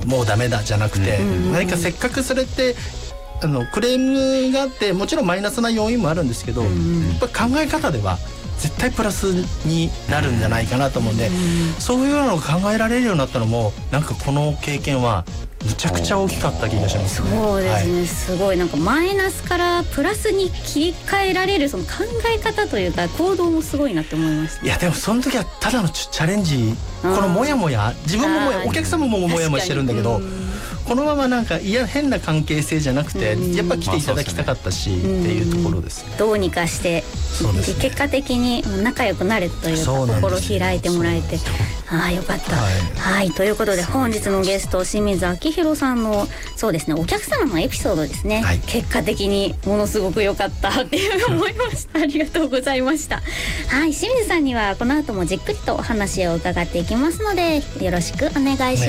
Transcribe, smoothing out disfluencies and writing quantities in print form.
もうダメだじゃなくて、何かせっかくそれってクレームがあってもちろんマイナスな要因もあるんですけど、やっぱ考え方では絶対プラスになるんじゃないかなと思うんで、そういうのを考えられるようになったのもなんかこの経験はむちゃくちゃ大きかった気がしますね。 そうですね、すごいなんかマイナスからプラスに切り替えられるその考え方というか行動もすごいなって思いました。 いやでもその時はただのチャレンジ、このモヤモヤ、自分もモヤ、お客様もモヤモヤしてるんだけど、このままなんか変な関係性じゃなくて、やっぱ来ていただきたかったし、っていうところですね。 どうにかしてそうですね、 結果的に仲良くなれというか心開いてもらえて、ああよかった、はい、ということで本日のゲスト清水明宏さんのそうですねお客様のエピソードですね、結果的にものすごく良かったっていう思いましたありがとうございました。はい、清水さんにはこの後もじっくりとお話を伺っていきますのでよろしくお願いし